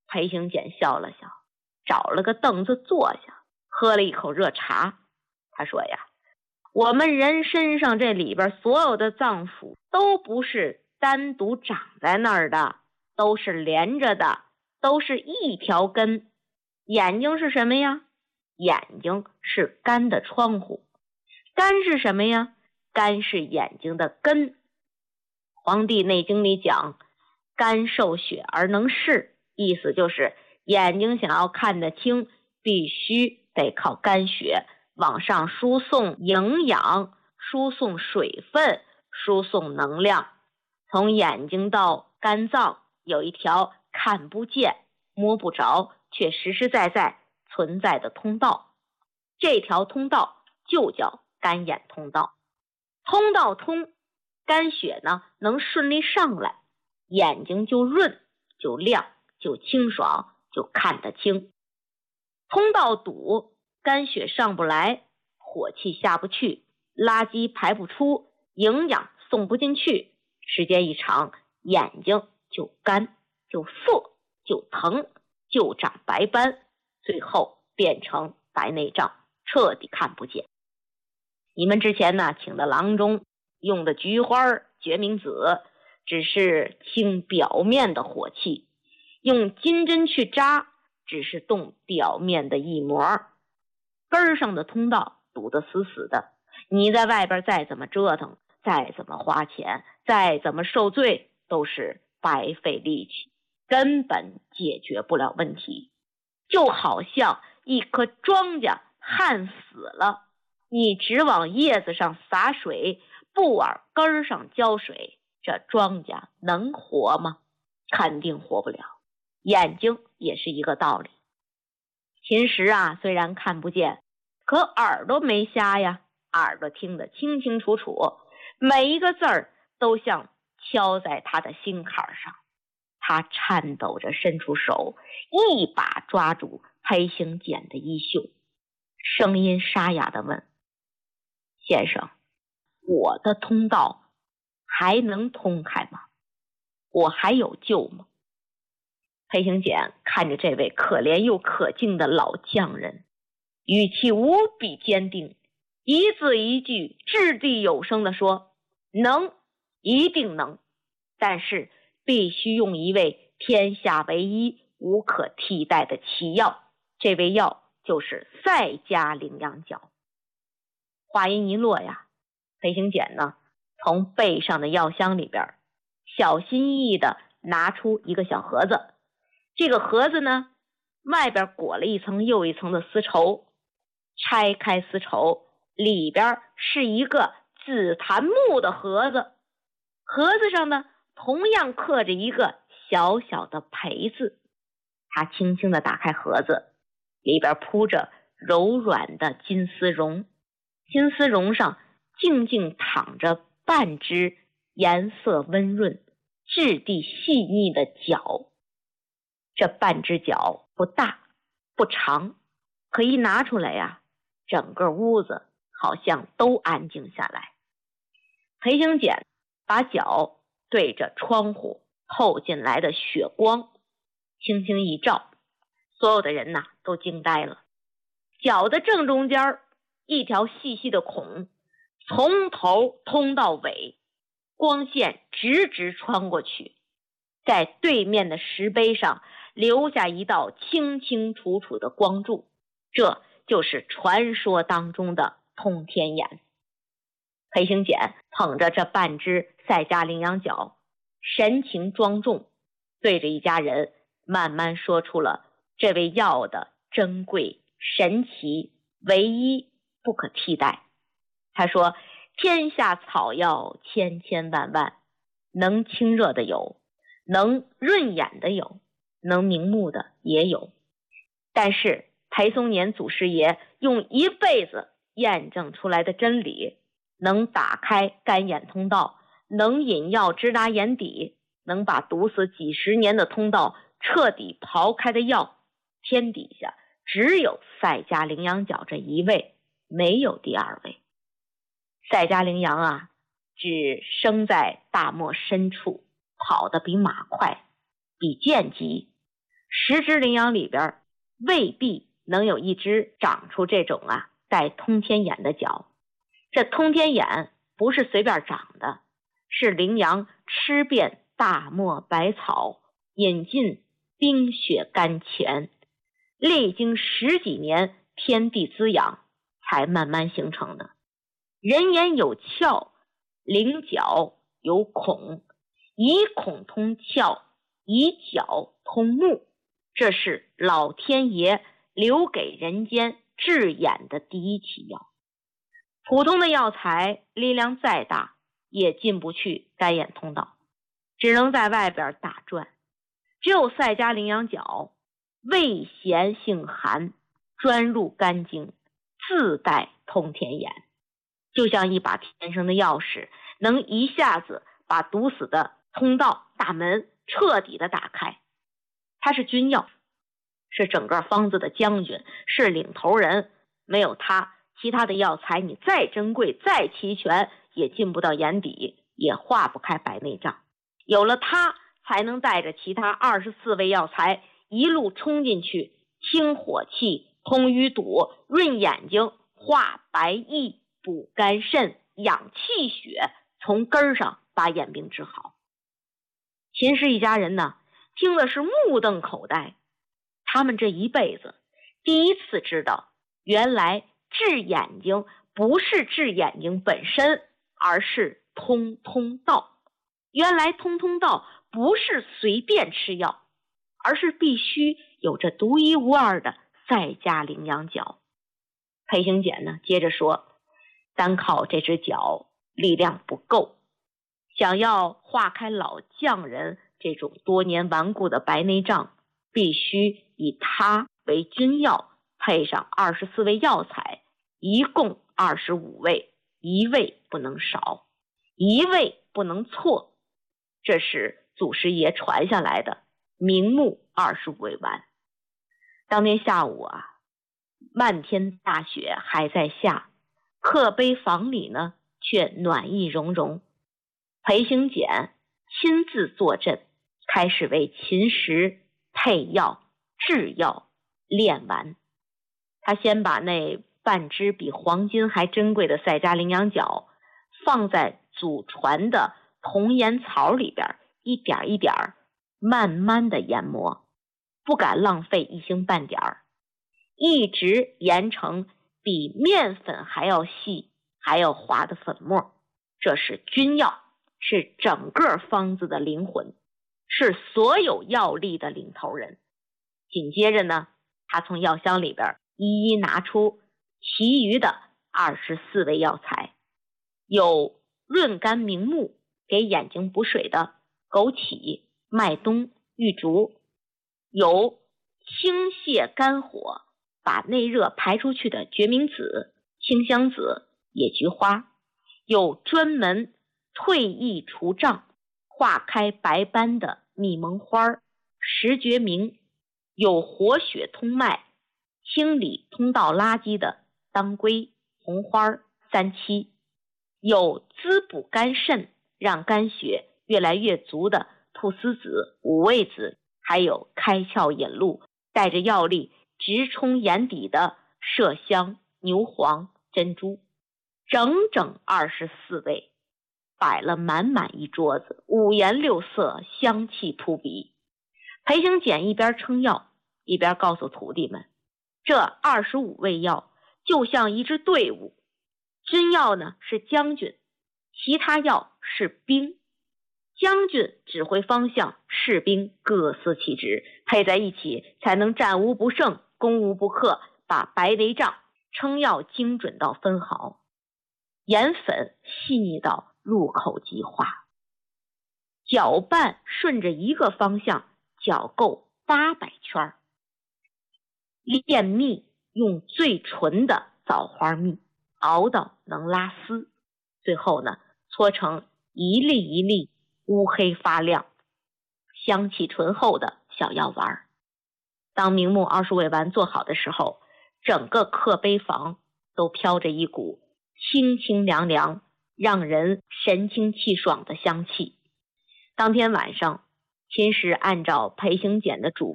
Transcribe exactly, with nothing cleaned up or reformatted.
裴行俭笑了笑，找了个凳子坐下，喝了一口热茶。他说呀，我们人身上这里边所有的脏腑都不是单独长在那儿的，都是连着的，都是一条根。眼睛是什么呀？眼睛是肝的窗户。肝是什么呀？肝是眼睛的根。黄帝内经里讲，肝受血而能视，意思就是眼睛想要看得清，必须得靠肝血往上输送营养，输送水分，输送能量。从眼睛到肝脏有一条看不见摸不着却实实在在存在的通道，这条通道就叫肝眼通道。通道通，肝血呢能顺利上来，眼睛就润就亮就清爽就看得清。通道堵，肝血上不来，火气下不去，垃圾排不出，营养送不进去，时间一长，眼睛就干就涩就疼就长白斑，最后变成白内障，彻底看不见。你们之前呢请的郎中用的菊花决明子只是清表面的火气，用金针去扎只是动表面的一膜，根上的通道堵得死死的，你在外边再怎么折腾，再怎么花钱，再怎么受罪，都是白费力气，根本解决不了问题。就好像一棵庄稼旱死了，你只往叶子上洒水，不往根上浇水，这庄稼能活吗？肯定活不了。眼睛也是一个道理。秦时啊，虽然看不见，可耳朵没瞎呀，耳朵听得清清楚楚，每一个字儿都像敲在他的心坎上。他颤抖着伸出手，一把抓住裴行俭的衣袖，声音沙哑地问，先生，我的通道还能通开吗？我还有救吗？裴行俭看着这位可怜又可敬的老匠人，语气无比坚定，一字一句掷地有声地说，能，一定能，但是必须用一味天下唯一无可替代的奇药，这味药就是赛加羚羊角。话音一落呀，裴行俭呢从背上的药箱里边小心翼翼地拿出一个小盒子，这个盒子呢外边裹了一层又一层的丝绸，拆开丝绸，里边是一个紫檀木的盒子，盒子上呢同样刻着一个小小的裴字。他轻轻地打开盒子，里边铺着柔软的金丝绒，金丝绒上静静躺着半只颜色温润质地细腻的角。这半只角不大不长，可一拿出来呀，整个屋子好像都安静下来。裴行俭把角对着窗户透进来的血光轻轻一照，所有的人呐都惊呆了。角的正中间一条细细的孔，从头通到尾，光线直直穿过去，在对面的石碑上留下一道清清楚楚的光柱，这就是传说当中的通天眼。裴行俭捧着这半只赛加羚羊角，神情庄重，对着一家人慢慢说出了这味药的珍贵、神奇、唯一、不可替代。他说，天下草药千千万万，能清热的有，能润眼的有，能明目的也有，但是裴松年祖师爷用一辈子验证出来的真理，能打开肝眼通道，能引药直达眼底，能把毒死几十年的通道彻底刨开的药，天底下只有赛加羚羊角这一味，没有第二位。赛加羚羊啊，只生在大漠深处，跑得比马快，比剑急， 十只羚羊里边未必能有一只长出这种啊带通天眼的角。这通天眼不是随便长的，是羚羊吃遍大漠百草，饮尽冰雪甘泉，历经十几年天地滋养才慢慢形成的。人眼有窍，羚角有孔，以孔通窍，以角通目，这是老天爷留给人间治眼的第一奇药。普通的药材力量再大，也进不去单眼通道，只能在外边打转。只有赛迦羚羊角味咸性寒，专入肝经，自带通天眼，就像一把天生的钥匙，能一下子把堵死的通道大门彻底的打开。它是君药，是整个方子的将军，是领头人，没有它，其他的药材你再珍贵再齐全，也进不到眼底，也化不开白内障。有了它，才能带着其他二十四味药材一路冲进去，清火气，通淤堵，润眼睛，化白翳，补肝肾，养气血，从根上把眼病治好。秦氏一家人呢，听的是目瞪口呆，他们这一辈子第一次知道，原来治眼睛不是治眼睛本身，而是通通道。原来通通道不是随便吃药，而是必须有着独一无二的赛迦羚羊角。裴行俭呢，接着说，单靠这只角力量不够，想要化开老匠人这种多年顽固的白内障，必须以它为君药，配上二十四味药材，一共二十五味，一味不能少，一味不能错。这是祖师爷传下来的明目二十五味丸。当天下午啊，漫天大雪还在下，客碑房里呢却暖意融融。裴行俭亲自坐镇，开始为秦时配药、制药、炼丸。他先把那半只比黄金还珍贵的赛迦羚羊角放在祖传的铜盐草里边，一点一点慢慢的研磨，不敢浪费一星半点儿，一直研成比面粉还要细还要滑的粉末。这是君药，是整个方子的灵魂，是所有药力的领头人。紧接着呢，他从药箱里边一一拿出其余的二十四味药材，有润肝明目，给眼睛补水的枸杞、麦冬、玉竹，有清泻肝火，把内热排出去的决明子、清香子、野菊花，有专门退翳除胀、化开白斑的蜜蒙花、石决明，有活血通脉、清理通道垃圾的当归、红花、三七，有滋补肝肾，让肝血越来越足的菟丝子、五味子，还有开窍引路，带着药力直冲眼底的麝香、牛黄、珍珠，整整二十四味，摆了满满一桌子，五颜六色，香气扑鼻。裴行俭一边称药，一边告诉徒弟们，这二十五味药就像一支队伍，君药呢是将军，其他药是兵。将军指挥方向，士兵各司其职，配在一起才能战无不胜，攻无不克，把白内障称药精准到分毫，盐粉细腻到入口即化，搅拌顺着一个方向搅够八百圈。炼蜜用最纯的枣花蜜，熬到能拉丝，最后呢搓成一粒一粒乌黑发亮、香气醇厚的小药丸。当明目二十味丸做好的时候，整个客碑房都飘着一股清清凉凉，让人神清气爽的香气。当天晚上，秦时按照裴行俭的嘱